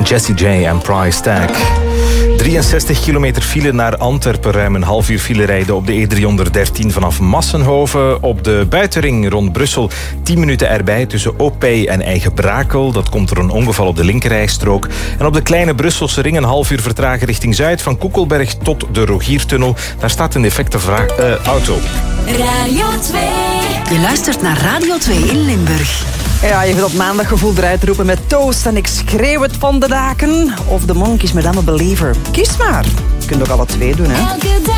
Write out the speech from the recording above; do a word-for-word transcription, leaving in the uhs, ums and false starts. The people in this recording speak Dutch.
Jessie J en Price Tag. drieënzestig kilometer file naar Antwerpen. Ruim een half uur file rijden op de E driehonderddertien vanaf Massenhoven. Op de buitenring rond Brussel tien minuten erbij tussen Opey en Eigenbrakel. Dat komt door een ongeval op de linkerrijstrook. En op de kleine Brusselse ring een half uur vertragen richting Zuid. Van Koekelberg tot de Rogiertunnel. Daar staat een defecte vra- uh, auto. Radio twee. Je luistert naar Radio twee in Limburg. Ja, je gaat op maandaggevoel eruit roepen met Toast en ik schreeuw het van de daken. Of de Monkees met I'm a Believer. Kies maar. Je kunt ook alle twee doen, hè. Elke dag.